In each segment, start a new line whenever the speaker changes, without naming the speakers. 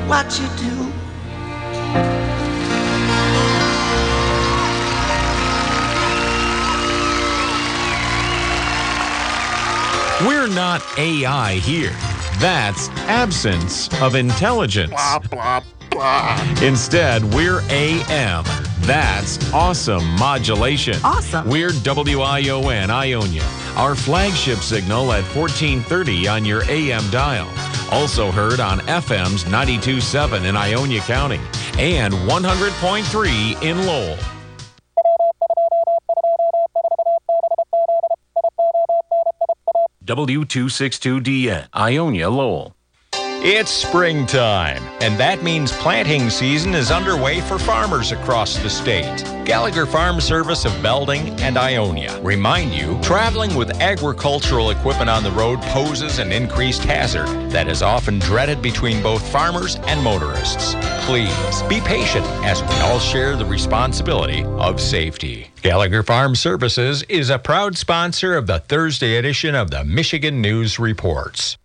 what you do.
We're not AI here. That's absence of intelligence.
Blah, blah, blah.
Instead, we're AM. That's awesome modulation.
Awesome.
We're WION, Ionia. Our flagship signal at 1430 on your AM dial. Also heard on FM's 92.7 in Ionia County and 100.3 in Lowell. W262DN, Ionia, Lowell.
It's springtime, and that means planting season is underway for farmers across the state. Gallagher Farm Service of Belding and Ionia remind you, traveling with agricultural equipment on the road poses an increased hazard that is often dreaded between both farmers and motorists. Please be patient as we all share the responsibility of safety. Gallagher Farm Services is a proud sponsor of the Thursday edition of the Michigan News Reports.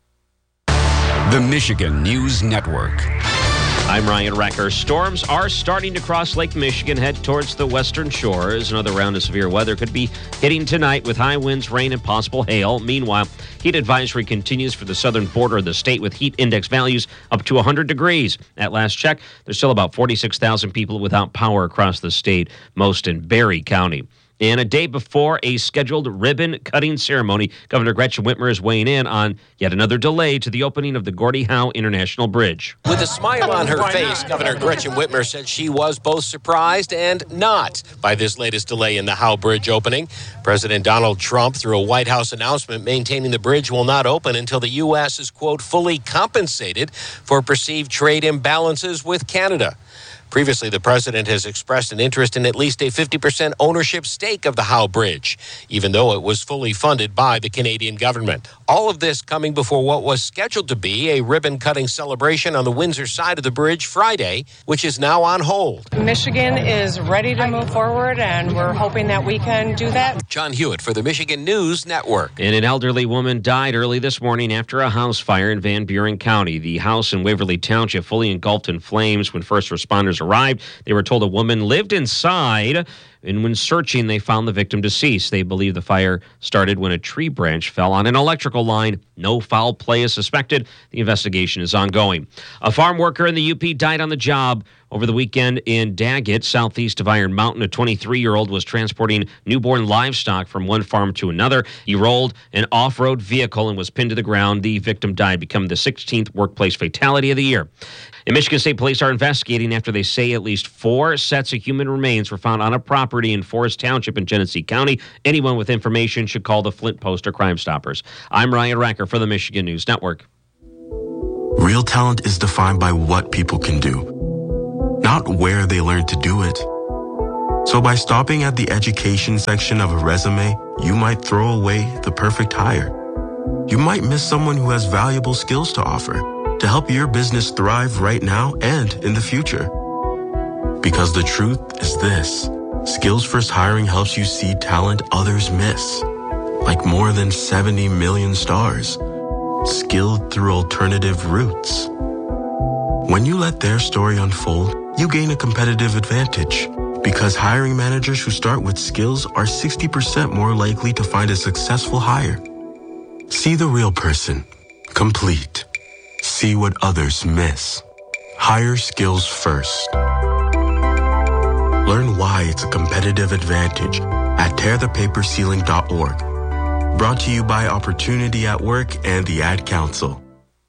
The Michigan News Network.
I'm Ryan Recker. Storms are starting to cross Lake Michigan, head towards the western shores. Another round of severe weather could be hitting tonight with high winds, rain, and possible hail. Meanwhile, heat advisory continues for the southern border of the state with heat index values up to 100 degrees. At last check, there's still about 46,000 people without power across the state, most in Barry County. And a day before a scheduled ribbon-cutting ceremony, Governor Gretchen Whitmer is weighing in on yet another delay to the opening of the Gordie Howe International Bridge.
With a smile on her face, Governor Gretchen Whitmer said she was both surprised and not by this latest delay in the Howe Bridge opening. President Donald Trump, through a White House announcement, maintaining the bridge will not open until the U.S. is, quote, fully compensated for perceived trade imbalances with Canada. Previously, the president has expressed an interest in at least a 50% ownership stake of the Howe Bridge, even though it was fully funded by the Canadian government. All of this coming before what was scheduled to be a ribbon-cutting celebration on the Windsor side of the bridge Friday, which is now on hold.
Michigan is ready to move forward, and we're hoping that we can do that.
John Hewitt for the Michigan News Network.
And an elderly woman died early this morning after a house fire in Van Buren County. The house in Waverly Township fully engulfed in flames when first responders arrived. They were told a woman lived inside, and when searching, they found the victim deceased. They believe the fire started when a tree branch fell on an electrical line. No foul play is suspected. The investigation is ongoing. A farm worker in the UP died on the job over the weekend in Daggett, southeast of Iron Mountain. A 23-year-old was transporting newborn livestock from one farm to another. He rolled an off-road vehicle and was pinned to the ground. The victim died, becoming the 16th workplace fatality of the year. And Michigan State Police are investigating after they say at least 4 sets of human remains were found on a property in Forest Township in Genesee County. Anyone with information should call the Flint Post or Crime Stoppers. I'm Ryan Recker for the Michigan News Network.
Real talent is defined by what people can do, not where they learn to do it. So by stopping at the education section of a resume, you might throw away the perfect hire. You might miss someone who has valuable skills to offer to help your business thrive right now and in the future. Because the truth is this: Skills First Hiring helps you see talent others miss, like more than 70 million stars, skilled through alternative routes. When you let their story unfold, you gain a competitive advantage, because hiring managers who start with skills are 60% more likely to find a successful hire. See the real person, complete. See what others miss. Hire skills first. Learn why it's a competitive advantage at tearthepaperceiling.org. Brought to you by Opportunity at Work and the Ad Council.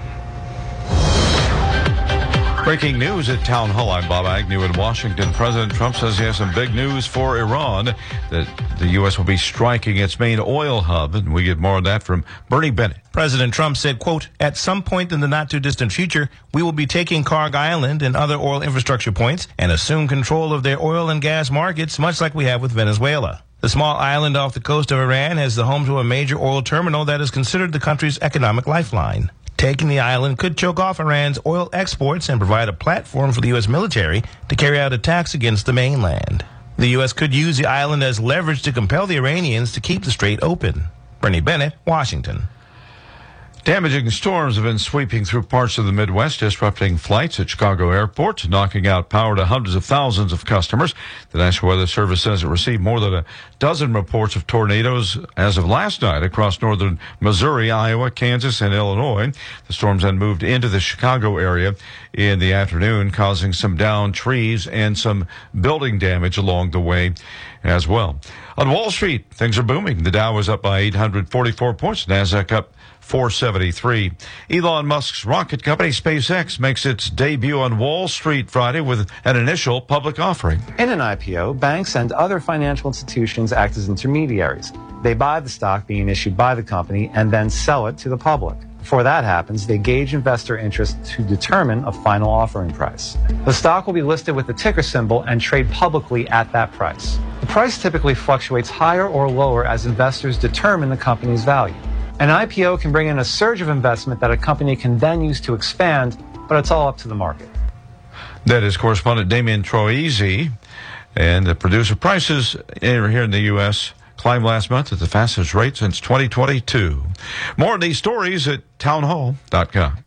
Breaking news at Town Hall. I'm Bob Agnew in Washington. President Trump says he has some big news for Iran, that the U.S. will be striking its main oil hub. And we get more of that from Bernie Bennett.
President Trump said, quote, "At some point in the not-too-distant future, we will be taking Karg Island and other oil infrastructure points and assume control of their oil and gas markets, much like we have with Venezuela." The small island off the coast of Iran is the home to a major oil terminal that is considered the country's economic lifeline. Taking the island could choke off Iran's oil exports and provide a platform for the U.S. military to carry out attacks against the mainland. The U.S. could use the island as leverage to compel the Iranians to keep the strait open. Bernie Bennett, Washington.
Damaging storms have been sweeping through parts of the Midwest, disrupting flights at Chicago Airport, knocking out power to hundreds of thousands of customers. The National Weather Service says it received more than a dozen reports of tornadoes as of last night across northern Missouri, Iowa, Kansas, and Illinois. The storms then moved into the Chicago area in the afternoon, causing some downed trees and some building damage along the way as well. On Wall Street, things are booming. The Dow was up by 844 points. NASDAQ up 473. Elon Musk's rocket company SpaceX makes its debut on Wall Street Friday with an initial public offering.
In an IPO, banks and other financial institutions act as intermediaries. They buy the stock being issued by the company and then sell it to the public. Before that happens, they gauge investor interest to determine a final offering price. The stock will be listed with the ticker symbol and trade publicly at that price. The price typically fluctuates higher or lower as investors determine the company's value. An IPO can bring in a surge of investment that a company can then use to expand, but it's all up to the market.
That is correspondent Damian Troisi. And the producer prices here in the U.S. climbed last month at the fastest rate since 2022. More of these stories at townhall.com.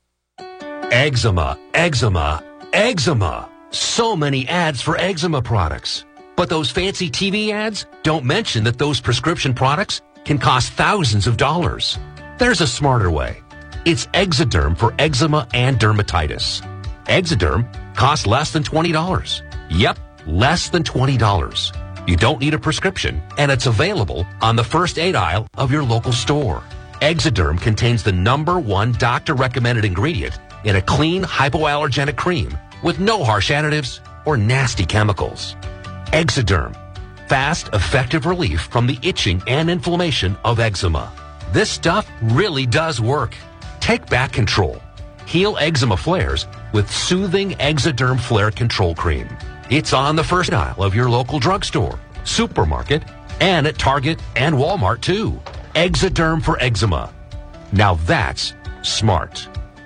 Eczema, eczema, eczema. So many ads for eczema products. But those fancy TV ads don't mention that those prescription products can cost thousands of dollars. There's a smarter way. It's Exoderm for eczema and dermatitis. Exoderm costs less than $20. Yep, less than $20. You don't need a prescription, and it's available on the first aid aisle of your local store. Exoderm contains the #1 doctor-recommended ingredient in a clean, hypoallergenic cream with no harsh additives or nasty chemicals. Exoderm. Fast, effective relief from the itching and inflammation of eczema. This stuff really does work. Take back control. Heal eczema flares with soothing Exoderm Flare Control Cream. It's on the first aisle of your local drugstore, supermarket, and at Target and Walmart too. Exoderm for eczema. Now that's smart.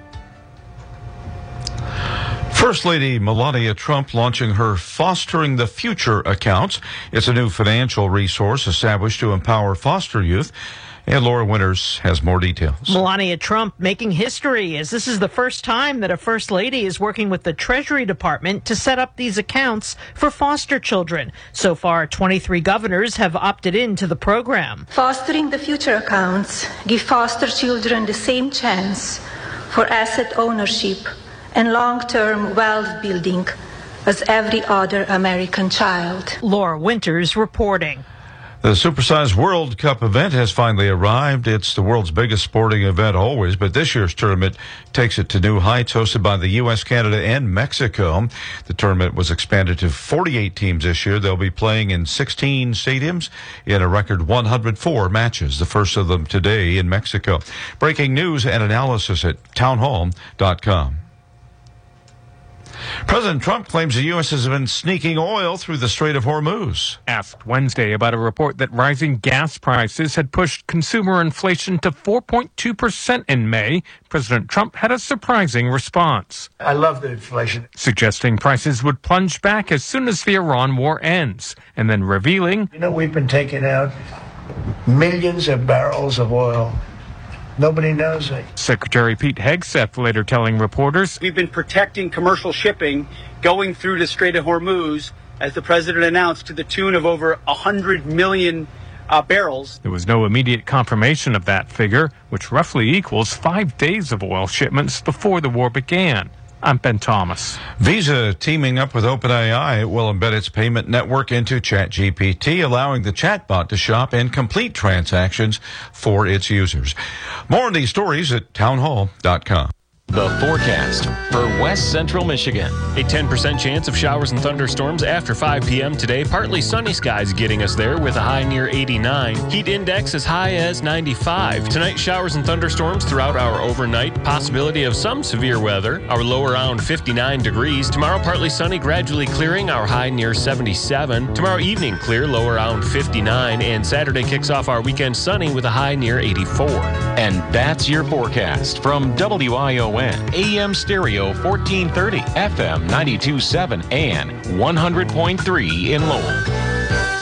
First Lady Melania Trump launching her Fostering the Future account. It's a new financial resource established to empower foster youth. And Laura Winters has more details.
Melania Trump making history, as this is the first time that a First Lady is working with the Treasury Department to set up these accounts for foster children. So far, 23 governors have opted into the program.
Fostering the Future accounts give foster children the same chance for asset ownership and long-term wealth building as every other American child.
Laura Winters reporting.
The Supersize World Cup event has finally arrived. It's the world's biggest sporting event always, but this year's tournament takes it to new heights, hosted by the U.S., Canada, and Mexico. The tournament was expanded to 48 teams this year. They'll be playing in 16 stadiums in a record 104 matches, the first of them today in Mexico. Breaking news and analysis at townhall.com. President Trump claims the U.S. has been sneaking oil through the Strait of Hormuz.
Asked Wednesday about a report that rising gas prices had pushed consumer inflation to 4.2% in May, President Trump had a surprising response.
I love the inflation.
Suggesting prices would plunge back as soon as the Iran war ends, and then revealing,
we've been taking out millions of barrels of oil. Nobody knows it.
Secretary Pete Hegseth later telling reporters,
we've been protecting commercial shipping going through the Strait of Hormuz, as the president announced, to the tune of over 100 million barrels.
There was no immediate confirmation of that figure, which roughly equals 5 days of oil shipments before the war began. I'm Ben Thomas.
Visa teaming up with OpenAI will embed its payment network into ChatGPT, allowing the chatbot to shop and complete transactions for its users. More on these stories at townhall.com.
The forecast for West Central Michigan.
A 10% chance of showers and thunderstorms after 5 p.m. today. Partly sunny skies getting us there with a high near 89. Heat index as high as 95. Tonight, showers and thunderstorms throughout our overnight. Possibility of some severe weather. Our low around 59 degrees. Tomorrow, partly sunny, gradually clearing. Our high near 77. Tomorrow evening, clear, low around 59. And Saturday kicks off our weekend sunny with a high near 84.
And that's your forecast from WION. AM Stereo 1430, FM 92.7, and 100.3 in Lowell.